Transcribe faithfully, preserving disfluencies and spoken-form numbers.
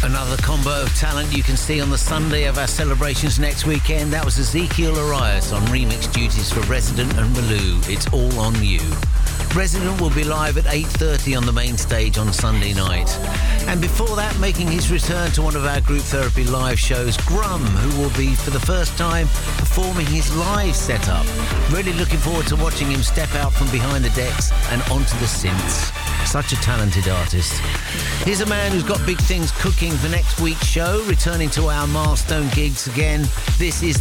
Another combo of talent you can see on the Sunday of our celebrations next weekend. That was Ezekiel Arias on remix duties for Resident and Malou. It's All On You. Resident will be live at eight thirty on the main stage on Sunday night. And before that, making his return to one of our Group Therapy live shows, Grum, who will be for the first time performing his live setup. Really looking forward to watching him step out from behind the decks and onto the synths. Such a talented artist. Here's a man who's got big things cooking for next week's show, returning to our milestone gigs again. This is